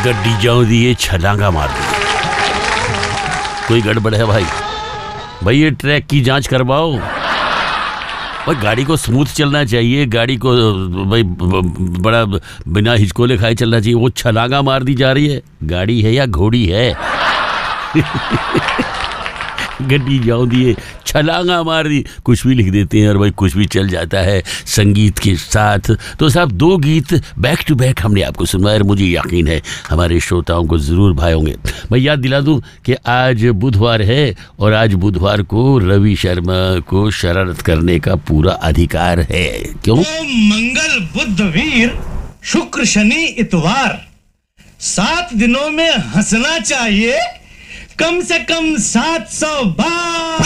गड्डी जाऊं दिए छलांगा मार दी। कोई गड़बड़ है भाई ये ट्रैक की जांच करवाओ भाई। गाड़ी को स्मूथ चलना चाहिए, गाड़ी को भाई बड़ा बिना हिचकोले खाए चलना चाहिए। वो छलांगा मार दी जा रही है। गाड़ी है या घोड़ी है? गड्डी जाऊं दिए छलांगा मार दी, कुछ भी लिख देते हैं और भाई कुछ भी चल जाता है संगीत के साथ। तो साहब 2 गीत बैक टू बैक हमने आपको सुनवाया और मुझे यकीन है हमारे श्रोताओं को ज़रूर भाए होंगे। मैं याद दिला दूं कि आज बुधवार है और आज बुधवार को रवि शर्मा को शरारत करने का पूरा अधिकार है। क्यों? मंगल बुध वीर शुक्र शनि इतवार 7 दिनों में हंसना चाहिए कम से कम 700 बार।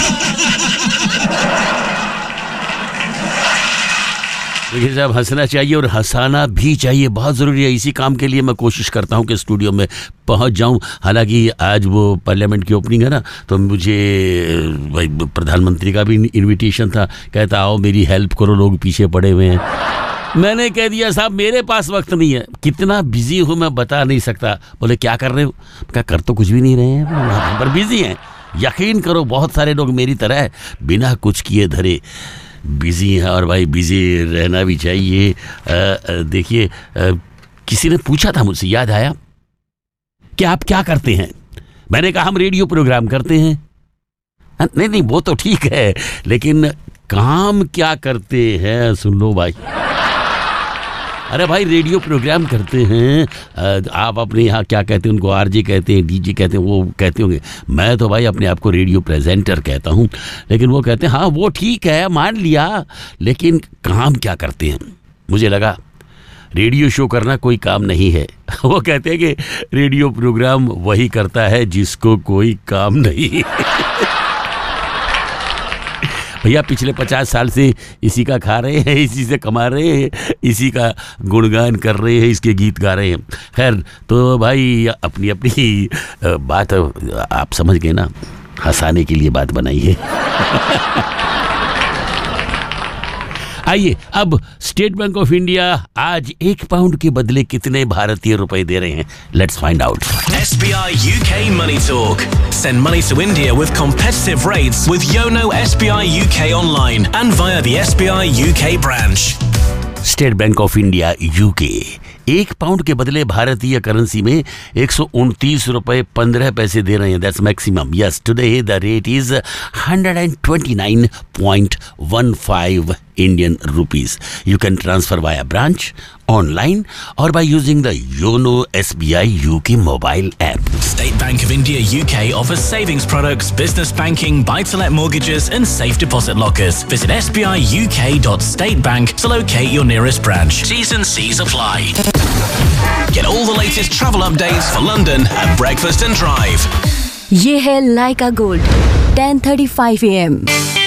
देखिए साहब, हंसना चाहिए और हंसाना भी चाहिए, बहुत ज़रूरी है। इसी काम के लिए मैं कोशिश करता हूं कि स्टूडियो में पहुंच जाऊं। हालांकि आज वो पार्लियामेंट की ओपनिंग है ना, तो मुझे भाई प्रधानमंत्री का भी इनविटेशन था। कहता आओ मेरी हेल्प करो, लोग पीछे पड़े हुए हैं। मैंने कह दिया साहब मेरे पास वक्त नहीं है, कितना बिजी हूँ मैं बता नहीं सकता। बोले क्या कर रहे हो? क्या कर तो कुछ भी नहीं रहे हैं पर बिजी हैं। यकीन करो बहुत सारे लोग मेरी तरह बिना कुछ किए धरे बिजी हैं और भाई बिजी रहना भी चाहिए। देखिए किसी ने पूछा था मुझसे, याद आया कि आप क्या करते हैं? मैंने कहा हम रेडियो प्रोग्राम करते हैं। नहीं वो तो ठीक है, लेकिन काम क्या करते हैं सुन लो भाई। अरे भाई रेडियो प्रोग्राम करते हैं। आप अपने यहाँ क्या कहते हैं उनको? आरजे कहते हैं, डीजे कहते हैं, वो कहते होंगे। मैं तो भाई अपने आप को रेडियो प्रेजेंटर कहता हूँ। लेकिन वो कहते हैं हाँ वो ठीक है मान लिया, लेकिन काम क्या करते हैं? मुझे लगा रेडियो शो करना कोई काम नहीं है। वो कहते हैं कि रेडियो प्रोग्राम वही करता है जिसको कोई काम नहीं। भैया पिछले 50 साल से इसी का खा रहे हैं, इसी से कमा रहे हैं, इसी का गुणगान कर रहे हैं, इसके गीत गा रहे हैं। खैर तो भाई अपनी अपनी बात आप समझ गए ना, हंसाने के लिए बात बनाई है। आइए अब स्टेट बैंक ऑफ इंडिया आज 1 पाउंड के बदले कितने भारतीय रुपए दे रहे हैं, let's find out. SBI UK Money Talk. Send money to India with competitive rates with Yono SBI UK online and via the SBI UK branch. State bank of India UK 1 pound के बदले भारतीय currency में 129 रुपए 15 पैसे दे रहे हैं। That's maximum. Yes, today the rate is 129.15 Indian rupees. You can transfer via branch, online or by using the Yono SBI UK mobile app. State Bank of India UK offers savings products, business banking, buy-to-let mortgages and safe deposit lockers. Visit sbiuk.statebank to locate your nearest branch. T's and C's apply. Get all the latest travel updates for London at Breakfast and Drive. ये है लाइका gold 10:35 AM।